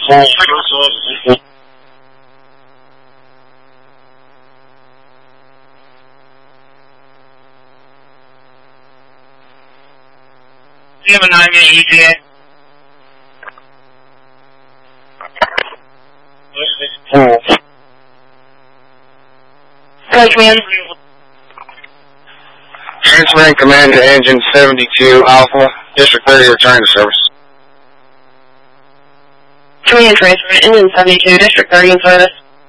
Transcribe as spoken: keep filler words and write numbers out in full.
Do you have a nine minute E T A? Go, command. Transferring command to engine seventy-two Alpha, District thirty, return to service. Command transfer, engine seventy-two, District thirty in service.